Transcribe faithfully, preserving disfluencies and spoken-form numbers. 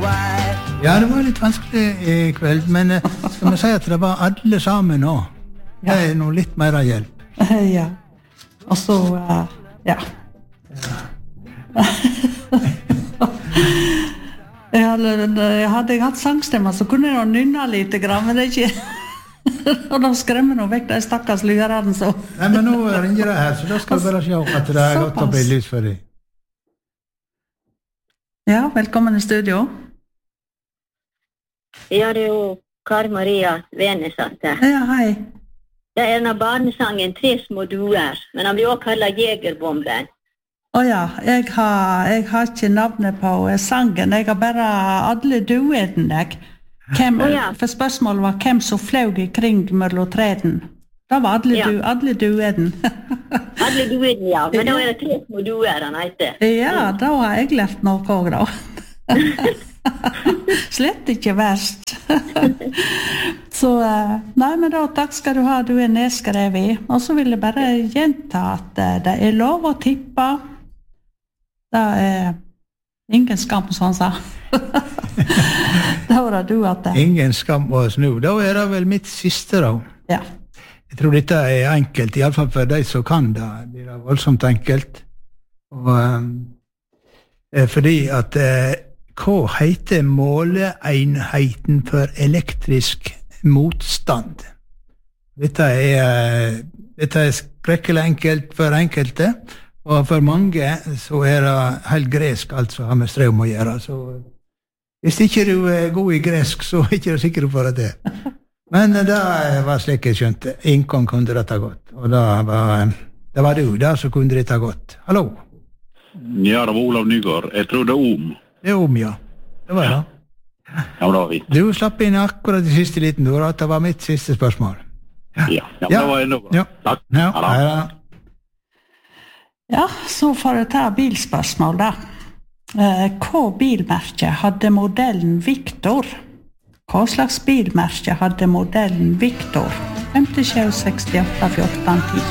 Ja, det var litt vanskelig i kveld, men eh, skal vi si at det var alle sammen nå? Det er noe litt mer av hjelp. Ja. Og så, uh, ja. jeg, hadde, jeg hadde hatt sangstemmer, så kunne jeg nynne litt, men det er ikke... og da skremmer nå vekk de stakkars lyrene, så... Nei, men nå ringer jeg her, så da skal jeg bare se at det er godt å bli lys for deg. Ja, velkommen i studio. Ja, det er jo Kari Maria Venesatt her. Ja, hei. Det er denne barnesangen Tre små duer, men han blir også kallet Jegerbomben. Åja, jeg har, jeg har ikke navnet på sangen, jeg har bare alle dueden, jeg. Hvem, oh, ja. For spørsmålet var hvem som fløg i kring mellom treden. Da var alle, ja. du, alle dueden. alle dueden, ja. Men da er det tre små duer han heter. Ja, da har jeg lært noe også, da. Slett ikke verst. Så, nei, men da, takk skal du ha, du er nedskrevet. Og så vil jeg bare gjenta at det er lov å tippe. Det er ingen skam, som han sa. Da var det du at det... Ingen skam å snu. Da er det vel mitt siste, da. Ja. Jeg tror dette er enkelt, i alle fall for de som kan det. Det blir voldsomt enkelt. Og, um, fordi at uh, hva heter måleenheten for elektrisk motstand? Dette er, uh, dette er skrekkelig enkelt for enkelte, og for mange så er det helt gresk alt som har med strøm å gjøre. Så hvis ikke du er god i gresk, så er ikke du sikker på det. Men det var slik jeg skjønte. Ingen kunne dette godt. Og det var, det var du der som kunne dette godt. Hallo? Ja, det var Olav Nygaard. Jeg tror det er om. Det er om, ja. Det var det. Ja, men det var vi. Du slapp inn akkurat i siste liten ord, at det var mitt siste spørsmål. Ja, ja, ja. Det var enda bra. Ja. Takk. Ja, ja. Ja, så får jeg ta bilspørsmål da. Hva bilmerke hadde modellen Victor? Hva slags bilmerke hadde modellen Victor? fem sju seks åtte fjorten ti